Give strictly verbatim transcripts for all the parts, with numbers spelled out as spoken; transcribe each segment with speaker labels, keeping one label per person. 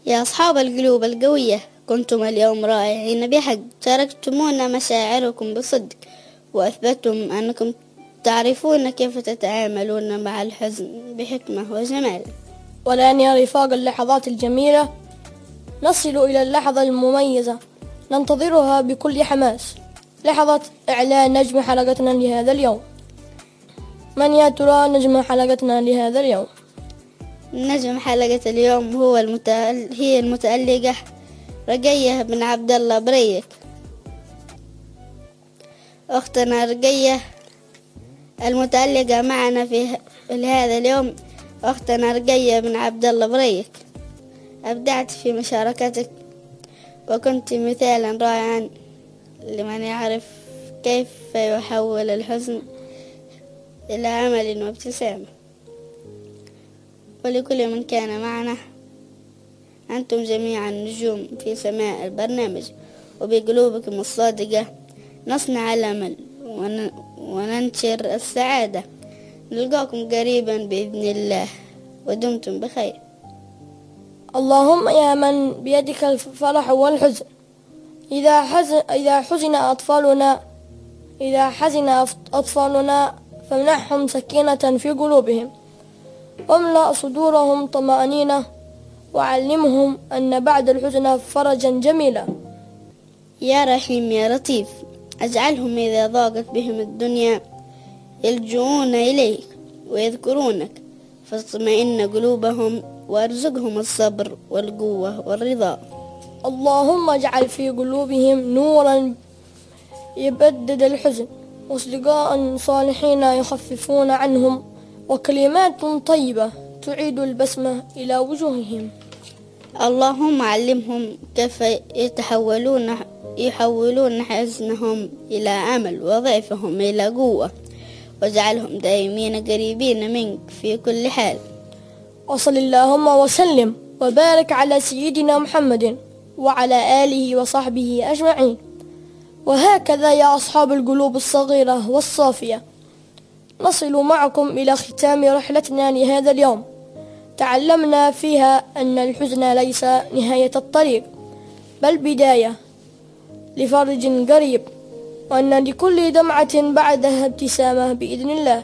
Speaker 1: يا أصحاب القلوب القوية، كنتم اليوم رائعين بحق، شاركتمونا مشاعركم بصدق، وأثبتتم أنكم تعرفون كيف تتعاملون مع الحزن بحكمة وجمال.
Speaker 2: والآن يا رفاق اللحظات الجميلة نصل إلى اللحظة المميزة ننتظرها بكل حماس، لحظة إعلان نجم حلقتنا لهذا اليوم. من يا ترى نجم حلقتنا لهذا اليوم؟
Speaker 1: نجم حلقة اليوم هو المتأل... هي المتألقة رقية بن عبد الله بريك. أختنا رقية المتألقة معنا في هذا اليوم. أختنا رقية بن عبد الله بريك، أبدعت في مشاركتك وكنت مثالا رائعا لمن يعرف كيف يحول الحزن إلى عمل وابتسامة. ولكل من كان معنا، أنتم جميعا نجوم في سماء البرنامج، وبقلوبكم الصادقة نصنع الأمل وننشر السعادة. نلقاكم قريبا بإذن الله، ودمتم بخير.
Speaker 2: اللهم يا من بيدك الفرح والحزن، إذا حزن, إذا حزن أطفالنا إذا حزن أطفالنا فامنحهم سكينة في قلوبهم، واملأ صدورهم طمأنينة، وعلمهم أن بعد الحزن فرجا جميلا.
Speaker 1: يا رحيم يا لطيف، اجعلهم إذا ضاقت بهم الدنيا يلجؤون إليك ويذكرونك، فاطمئن قلوبهم وارزقهم الصبر والقوة والرضا.
Speaker 2: اللهم اجعل في قلوبهم نورا يبدد الحزن، واصدقاء صالحين يخففون عنهم، وكلمات طيبة تعيد البسمة إلى وجوههم.
Speaker 1: اللهم علمهم كيف يتحولون يحولون حزنهم إلى أمل وضعفهم إلى قوة، واجعلهم دائمين قريبين منك في كل حال.
Speaker 2: وصل اللهم وسلم وبارك على سيدنا محمد وعلى آله وصحبه أجمعين. وهكذا يا أصحاب القلوب الصغيرة والصافية نصل معكم إلى ختام رحلتنا لهذا اليوم. تعلمنا فيها أن الحزن ليس نهاية الطريق، بل بداية لفرج قريب، وأن لكل دمعة بعدها ابتسامة بإذن الله.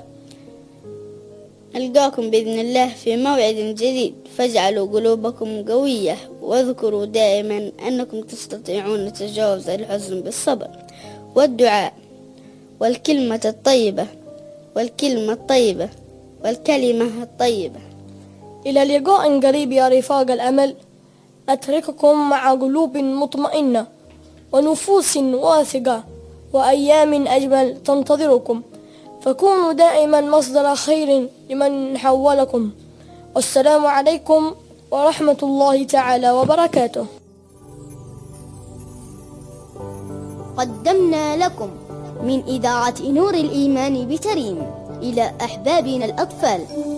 Speaker 1: ألقاكم بإذن الله في موعد جديد، فاجعلوا قلوبكم قوية، واذكروا دائما أنكم تستطيعون تجاوز الحزن بالصبر والدعاء والكلمة الطيبة والكلمة الطيبة والكلمة الطيبة.
Speaker 2: إلى لقاء قريب يا رفاق الأمل، أترككم مع قلوب مطمئنة ونفوس واثقة وأيام أجمل تنتظركم، فكونوا دائما مصدر خير لمن حولكم. والسلام عليكم ورحمة الله تعالى وبركاته.
Speaker 3: قدمنا لكم من إذاعة نور الإيمان بتريم إلى أحبابنا الأطفال